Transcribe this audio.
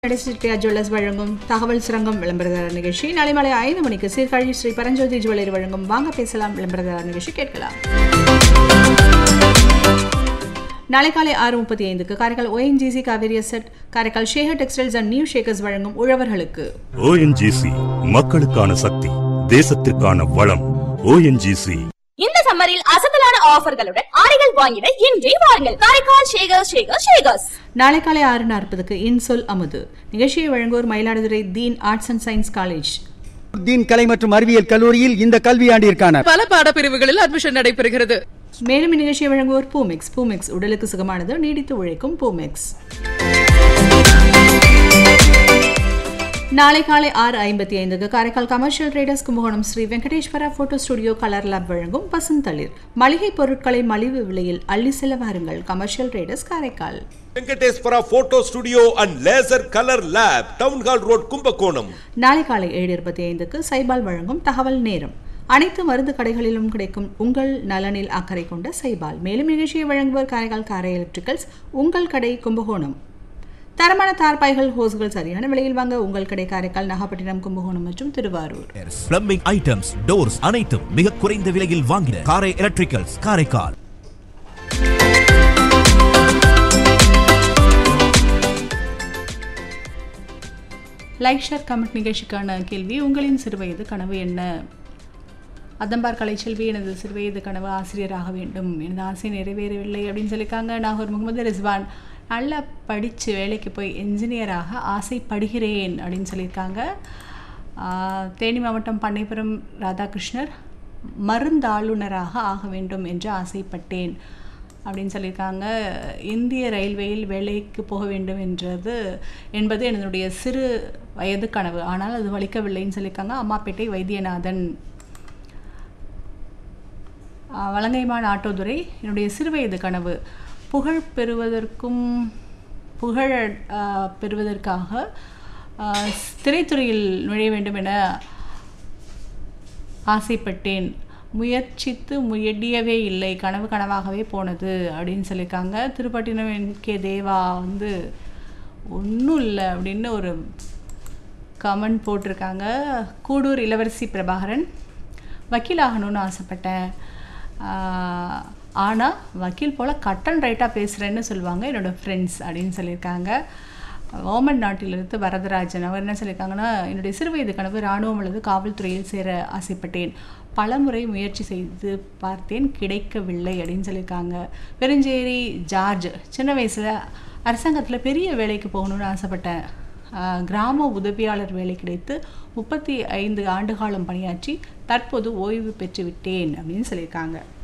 நடிசிட்டியா jewellers வழங்கும் தகவல் சுரங்கம் விளம்பரதாரர் நிகழ்ச்சி நாளை மாலை 5 மணிக்கு சீர்காழி ஸ்ரீ பரஞ்சோதி ஜுவல்லரி வழங்கும் வாங்க பேசலாம் விளம்பரதாரர் நிகழ்ச்சி கேட்கலாம். நாளை காலை 6:35க்கு Karaikal ONGC Kaveri asset, Karaikal Shekar textiles and new Shakers வழங்கும் உழவர்களுக்கு. ONGC மக்களுக்கான சக்தி, தேசத்திற்கான வளம். ONGC இந்த சம்மரில் அசத்தலான ஆஃபர்களுடன் ஆடைகள் வாங்கிட இன்றே வாருங்கள். காரைக்கால் ஷேகர்ஸ். நாளை காலை 6:40க்கு இன்சொல் அமுது நிகழ்ச்சியை வழங்குவோர் மயிலாடுதுறை தீன் ஆர்ட்ஸ் அண்ட் சயின்ஸ் காலேஜ். தீன் கலை மற்றும் அறிவியல் கல்லூரியில் இந்த கல்வியாண்டிற்கான பல பாடப்பிரிவுகளில் அட்மிஷன் நடைபெறுகிறது. மேலும் இந்நிகழ்ச்சியை வழங்குவோர் பூமெக்ஸ் உடலுக்கு சுகமானது, நீடித்து உழைக்கும் பூமெக்ஸ். நாளை காலை 6:55க்கு Karaikal commercial traders Kumbakonam Sri Venkateswara photo studio colour lab வழங்கும் பசுந்தளிர் மளிகை பொருட்களை மலிவு விலையில் அள்ளி செல்ல வாருங்கள். Commercial traders Karaikal. Venkateswara photo studio and laser colour lab, town hall road, Kumbakonam. நாளை காலை 7:25க்கு சைபால் வழங்கும் தகவல் நேரம். அனைத்து மருந்து கடைகளிலும் கிடைக்கும் உங்கள் நலனில் அக்கறை கொண்ட சைபால். மேலும் நிகழ்ச்சியை வழங்குவோர் காரைக்கால் காரை எலக்ட்ரிக்கல்ஸ், உங்கள் கடை கும்பகோணம். தரமான தார்பாய்கள், ஹோஸ்கள் சரியான விலையில் வாங்க உங்கள் கடை காரைக்கால், நாகப்பட்டினம், கும்பகோணம் மற்றும் திருவாரூர். பிளம்பிங் ஐட்டம்ஸ், டோர்ஸ் அனைத்தும் மிக குறைந்த விலையில் வாங்கின காரை electricals, Karaikal. Like share comment நிகழ்ச்சிக்கான கேள்வி: உங்களின் சிறுவயது கனவு என்ன? அதம்பார் கலைச்செல்வி, எனது சிறுவயது கனவு ஆசிரியராக வேண்டும், எனது ஆசை நிறைவேறவில்லை அப்படின்னு சொல்லியிருக்காங்க. நாகூர் முகமது ரிஸ்வான், நல்லா படித்து வேலைக்கு போய் என்ஜினியராக ஆசைப்படுகிறேன் அப்படின்னு சொல்லியிருக்காங்க. தேனி மாவட்டம் பண்ணைப்புறம் ராதாகிருஷ்ணர், மருந்தாளுநராக ஆக வேண்டும் என்று ஆசைப்பட்டேன் அப்படின்னு சொல்லியிருக்காங்க. இந்திய ரயில்வேயில் வேலைக்கு போக வேண்டும் என்பது என்னுடைய சிறு வயது கனவு, ஆனால் அது வலிக்கவில்லைன்னு சொல்லியிருக்காங்க. அம்மாப்பேட்டை வைத்தியநாதன். வலங்கைமான் ஆட்டோதுரை, என்னுடைய சிறுவயது கனவு புகழ் பெறுவதற்காக திரைத்துறையில் நுழைய வேண்டும் என ஆசைப்பட்டேன், முயற்சித்து முடியவே இல்லை, கனவாகவே போனது அப்படின்னு சொல்லியிருக்காங்க. திருப்பட்டினம் கே தேவா ஒன்றும் இல்லை அப்படின்னு ஒரு கமெண்ட் போட்டிருக்காங்க. கூடூர் இளவரசி பிரபாகரன், வக்கீல் ஆகணும்னு ஆசைப்பட்டேன், ஆனால் வக்கீல் போல் கட் அண்ட் ரைட்டாக பேசுகிறேன்னு சொல்லுவாங்க என்னோடய ஃப்ரெண்ட்ஸ் அப்படின்னு சொல்லியிருக்காங்க. ஓமன் நாட்டிலிருந்து வரதராஜன், அவர் என்ன சொல்லியிருக்காங்கன்னா, என்னுடைய சிறுவயது கனவு இராணுவம் அல்லது காவல்துறையில் சேர ஆசைப்பட்டேன், பலமுறை முயற்சி செய்து பார்த்தேன், கிடைக்கவில்லை அப்படின்னு சொல்லியிருக்காங்க. பெருஞ்சேரி ஜார்ஜ், சின்ன வயசில் அரசாங்கத்தில் பெரிய வேலைக்கு போகணுன்னு ஆசைப்பட்டேன், கிராம உதவியாளர் வேலை கிடைத்து 35 ஆண்டு காலம் பணியாற்றி தற்போது ஓய்வு பெற்று விட்டேன் அப்படின்னு சொல்லியிருக்காங்க.